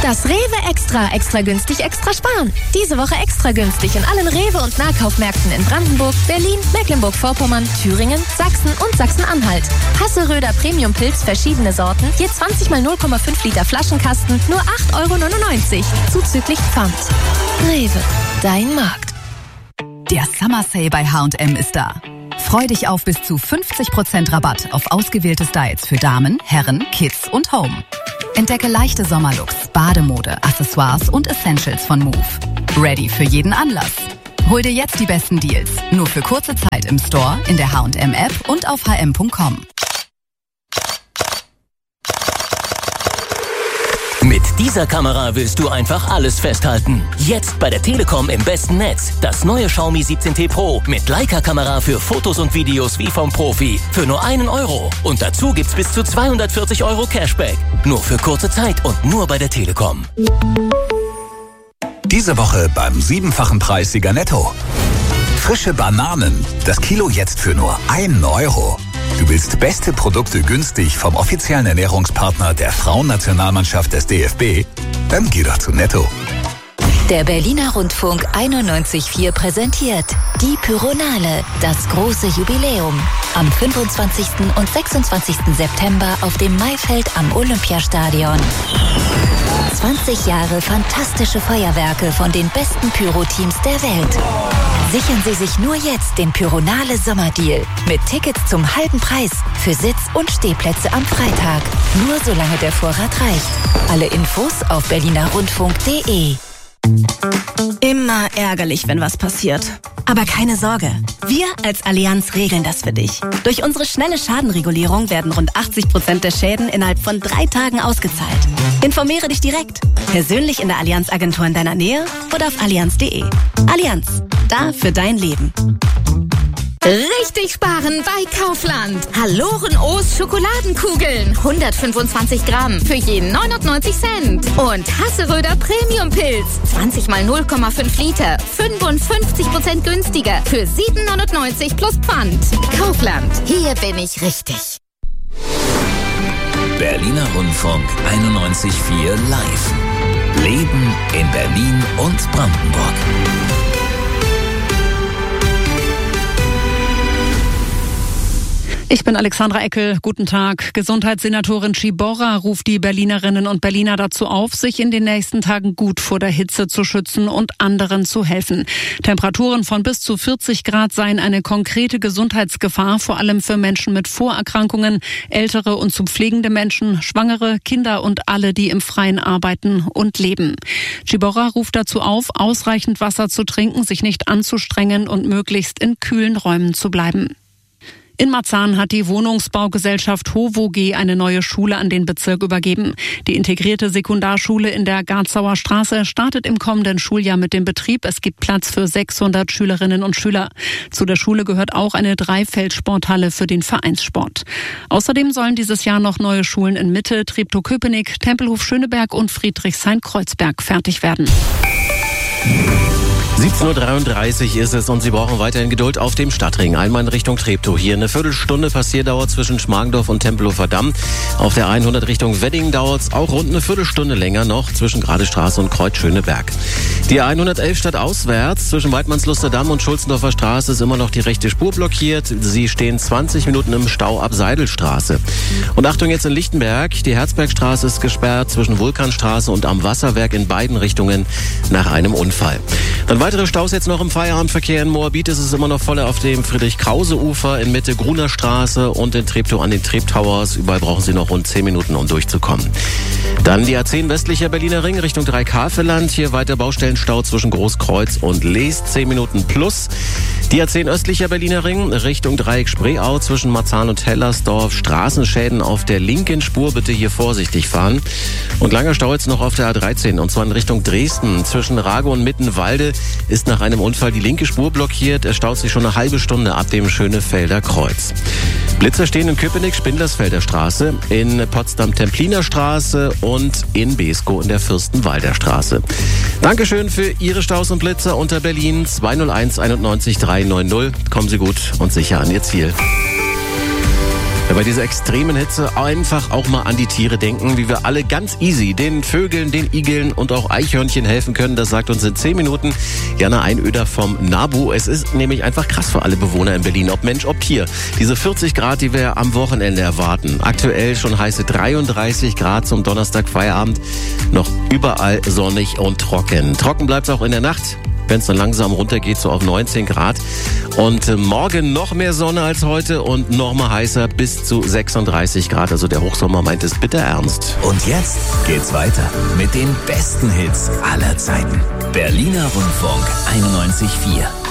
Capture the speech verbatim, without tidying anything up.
Das Rewe Extra, extra günstig, extra sparen. Diese Woche extra günstig in allen Rewe- und Nahkaufmärkten in Brandenburg, Berlin, Mecklenburg-Vorpommern, Thüringen, Sachsen und Sachsen-Anhalt. Hasseröder Premium Pilz, verschiedene Sorten, je zwanzig mal null Komma fünf Liter Flaschenkasten, nur acht Euro neunundneunzig, zuzüglich Pfand. Rewe, dein Markt. Der Summer Sale bei H und M ist da. Freu dich auf bis zu fünfzig Prozent Rabatt auf ausgewählte Styles für Damen, Herren, Kids und Home. Entdecke leichte Sommerlooks, Bademode, Accessoires und Essentials von Move. Ready für jeden Anlass. Hol dir jetzt die besten Deals. Nur für kurze Zeit im Store, in der H und M App und auf h m punkt com. Mit dieser Kamera willst du einfach alles festhalten. Jetzt bei der Telekom im besten Netz. Das neue Xiaomi siebzehn T Pro mit Leica-Kamera für Fotos und Videos wie vom Profi. Für nur einen Euro. Und dazu gibt's bis zu zweihundertvierzig Euro Cashback. Nur für kurze Zeit und nur bei der Telekom. Diese Woche beim siebenfachen Preissieger Netto. Frische Bananen. Das Kilo jetzt für nur einen Euro. Du willst beste Produkte günstig vom offiziellen Ernährungspartner der Frauennationalmannschaft des D F B? Dann geh doch zu Netto. Der Berliner Rundfunk einundneunzig Komma vier präsentiert die Pyronale, das große Jubiläum. Am fünfundzwanzigsten und sechsundzwanzigsten September auf dem Maifeld am Olympiastadion. zwanzig Jahre fantastische Feuerwerke von den besten Pyro-Teams der Welt. Sichern Sie sich nur jetzt den Pyronale Sommerdeal mit Tickets zum halben Preis für Sitz- und Stehplätze am Freitag. Nur solange der Vorrat reicht. Alle Infos auf berliner rundfunk punkt de. Immer ärgerlich, wenn was passiert. Aber keine Sorge, wir als Allianz regeln das für dich. Durch unsere schnelle Schadenregulierung werden rund achtzig Prozent der Schäden innerhalb von drei Tagen ausgezahlt. Informiere dich direkt, persönlich in der Allianz-Agentur in deiner Nähe oder auf allianz punkt de. Allianz, da für dein Leben. Richtig sparen bei Kaufland. Haloren O's Schokoladenkugeln. hundertfünfundzwanzig Gramm für jeden neunundneunzig Cent. Und Hasseröder Premium Pilz. zwanzig mal null Komma fünf Liter. fünfundfünfzig Prozent günstiger. Für sieben neunundneunzig plus Pfand. Kaufland. Hier bin ich richtig. Berliner Rundfunk einundneunzig Komma vier live. Leben in Berlin und Brandenburg. Ich bin Alexandra Eckel. Guten Tag. Gesundheitssenatorin Ciborra ruft die Berlinerinnen und Berliner dazu auf, sich in den nächsten Tagen gut vor der Hitze zu schützen und anderen zu helfen. Temperaturen von bis zu vierzig Grad seien eine konkrete Gesundheitsgefahr, vor allem für Menschen mit Vorerkrankungen, ältere und zu pflegende Menschen, Schwangere, Kinder und alle, die im Freien arbeiten und leben. Ciborra ruft dazu auf, ausreichend Wasser zu trinken, sich nicht anzustrengen und möglichst in kühlen Räumen zu bleiben. In Marzahn hat die Wohnungsbaugesellschaft HOVOG eine neue Schule an den Bezirk übergeben. Die integrierte Sekundarschule in der Garzauer Straße startet im kommenden Schuljahr mit dem Betrieb. Es gibt Platz für sechshundert Schülerinnen und Schüler. Zu der Schule gehört auch eine Dreifeldsporthalle für den Vereinssport. Außerdem sollen dieses Jahr noch neue Schulen in Mitte, Treptow-Köpenick, Tempelhof Schöneberg und Friedrichshain-Kreuzberg fertig werden. siebzehn Uhr dreiunddreißig ist es und Sie brauchen weiterhin Geduld auf dem Stadtring. Einmal in Richtung Treptow. Hier eine Viertelstunde Passierdauer zwischen Schmargendorf und Tempelhofer Damm. Auf der hundert Richtung Wedding dauert es auch rund eine Viertelstunde länger noch zwischen Gradestraße und Kreuz Schöneberg. Die hundertelf stadtauswärts zwischen Weidmannsluster Damm und Schulzendorfer Straße ist immer noch die rechte Spur blockiert. Sie stehen zwanzig Minuten im Stau ab Seidelstraße. Und Achtung jetzt in Lichtenberg. Die Herzbergstraße ist gesperrt zwischen Vulkanstraße und am Wasserwerk in beiden Richtungen nach einem Unfall. Dann weitere Staus jetzt noch im Feierabendverkehr. In Moabit ist es immer noch voll auf dem Friedrich-Krause-Ufer, in Mitte Gruner Straße und in Treptow an den Treptowers. Überall brauchen Sie noch rund zehn Minuten, um durchzukommen. Dann die A zehn westlicher Berliner Ring Richtung Dreikafelland. Hier weiter Baustellenstau zwischen Großkreuz und Leest, zehn Minuten plus. Die A zehn östlicher Berliner Ring Richtung Dreieck Spreeau zwischen Marzahn und Hellersdorf. Straßenschäden auf der linken Spur, bitte hier vorsichtig fahren. Und langer Stau jetzt noch auf der A dreizehn und zwar in Richtung Dresden. Zwischen Rago und Mittenwalde ist nach einem Unfall die linke Spur blockiert. Es staut sich schon eine halbe Stunde ab dem Schönefelder Kreuz. Blitzer stehen in Köpenick, Spindlersfelder Straße, in Potsdam Templiner Straße und in Beeskow in der Fürstenwalder Straße. Dankeschön für Ihre Staus und Blitzer unter Berlin zwei null eins einundneunzig drei neun null. Kommen Sie gut und sicher an Ihr Ziel. Ja, bei dieser extremen Hitze einfach auch mal an die Tiere denken, wie wir alle ganz easy den Vögeln, den Igeln und auch Eichhörnchen helfen können. Das sagt uns in zehn Minuten Jana Einöder vom NABU. Es ist nämlich einfach krass für alle Bewohner in Berlin, ob Mensch, ob Tier. Diese vierzig Grad, die wir am Wochenende erwarten. Aktuell schon heiße dreiunddreißig Grad zum Donnerstag Feierabend. Noch überall sonnig und trocken. Trocken bleibt es auch in der Nacht, wenn es dann langsam runtergeht, so auf neunzehn Grad. Und äh, morgen noch mehr Sonne als heute und noch mal heißer bis zu sechsunddreißig Grad. Also der Hochsommer meint es bitter ernst. Und jetzt geht's weiter mit den besten Hits aller Zeiten. Berliner Rundfunk einundneunzig Komma vier.